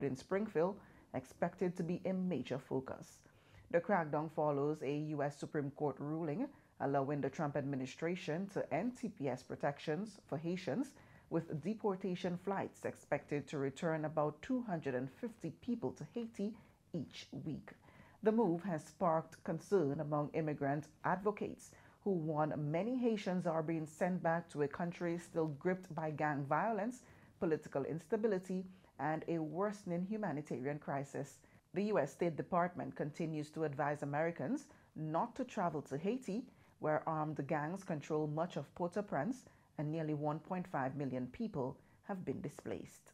in Springfield expected to be a major focus. The crackdown follows a U.S. Supreme Court ruling allowing the Trump administration to end TPS protections for Haitians, with deportation flights expected to return about 250 people to Haiti each week. The move has sparked concern among immigrant advocates who warn many Haitians are being sent back to a country still gripped by gang violence, political instability, and a worsening humanitarian crisis. The U.S. State Department continues to advise Americans not to travel to Haiti, where armed gangs control much of Port-au-Prince and nearly 1.5 million people have bbeen displaced.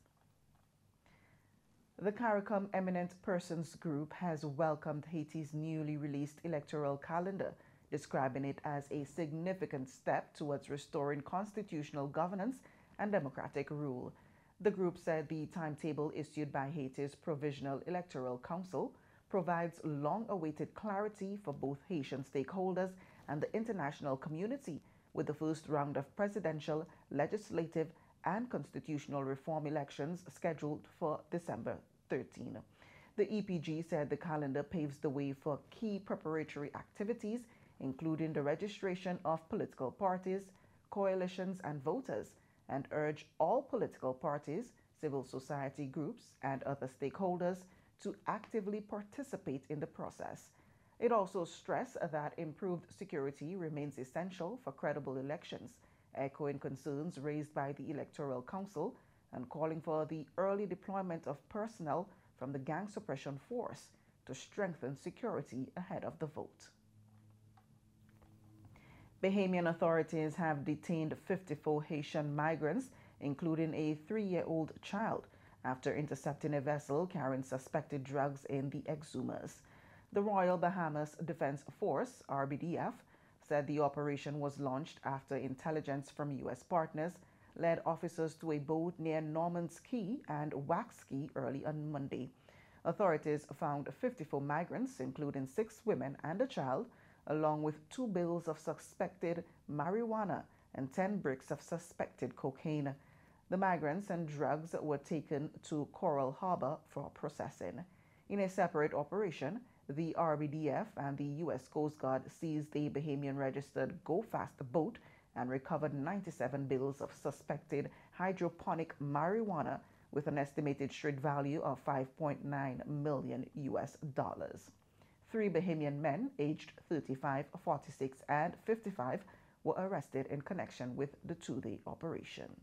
The CARICOM Eminent Persons Group has welcomed Haiti's newly released electoral calendar, describing it as a significant step towards restoring constitutional governance and democratic rule. The group said the timetable issued by Haiti's Provisional Electoral Council provides long-awaited clarity for both Haitian stakeholders and the international community, with the first round of presidential, legislative, and constitutional reform elections scheduled for December 13. The EPG said the calendar paves the way for key preparatory activities, including the registration of political parties, coalitions, and voters, and urged all political parties, civil society groups, and other stakeholders to actively participate in the process. It also stressed that improved security remains essential for credible elections, echoing concerns raised by the Electoral Council and calling for the early deployment of personnel from the Gang Suppression Force to strengthen security ahead of the vote. Bahamian authorities have detained 54 Haitian migrants, including a 3-year-old child, after intercepting a vessel carrying suspected drugs in the Exumas. The Royal Bahamas Defense Force, RBDF, said the operation was launched after intelligence from U.S. partners led officers to a boat near Norman's Key and Wax Key early on Monday. Authorities found 54 migrants, including 6 women and a child, along with 2 bales of suspected marijuana and 10 bricks of suspected cocaine. The migrants and drugs were taken to Coral Harbor for processing. In a separate operation, the RBDF and the U.S. Coast Guard seized a Bahamian-registered Go Fast boat and recovered 97 bales of suspected hydroponic marijuana with an estimated street value of $5.9 million US. 3 Bahamian men aged 35, 46, and 55 were arrested in connection with the 2-day operation.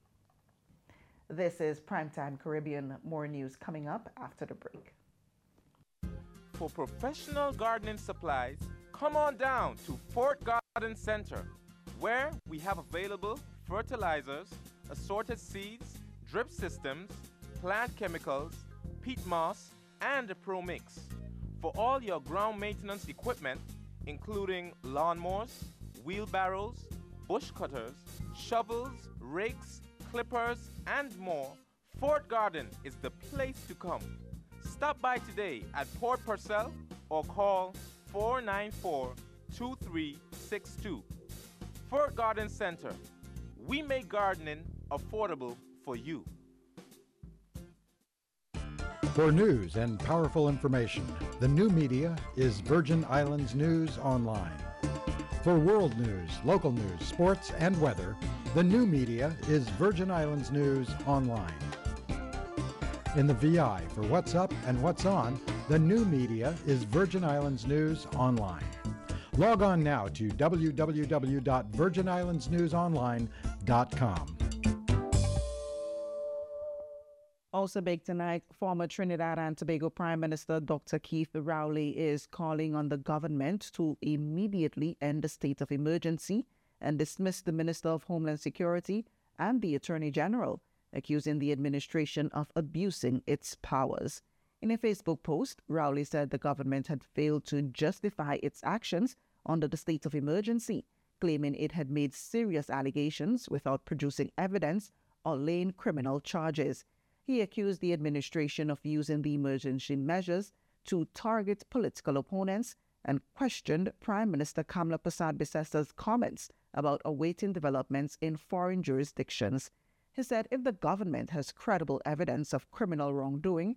This is Primetime Caribbean. More news coming up after the break. For professional gardening supplies, come on down to Fort Garden Center, where we have available fertilizers, assorted seeds, drip systems, plant chemicals, peat moss, and a Pro Mix. For all your ground maintenance equipment, including lawnmowers, wheelbarrows, bush cutters, shovels, rakes, clippers, and more, Fort Garden is the place to come. Stop by today at Port Purcell or call 494-2362. Fort Garden Center. We make gardening affordable for you. For news and powerful information, the new media is Virgin Islands News Online. For world news, local news, sports, and weather, the new media is Virgin Islands News Online. In the VI for what's up and what's on, the new media is Virgin Islands News Online. Log on now to www.virginislandsnewsonline.com. Also big tonight, former Trinidad and Tobago Prime Minister Dr. Keith Rowley is calling on the government to immediately end the state of emergency and dismiss the Minister of Homeland Security and the Attorney General, accusing the administration of abusing its powers. In a Facebook post, Rowley said the government had failed to justify its actions under the state of emergency, claiming it had made serious allegations without producing evidence or laying criminal charges. He accused the administration of using the emergency measures to target political opponents and questioned Prime Minister Kamla Persad-Bissessa's comments about awaiting developments in foreign jurisdictions. He said if the government has credible evidence of criminal wrongdoing,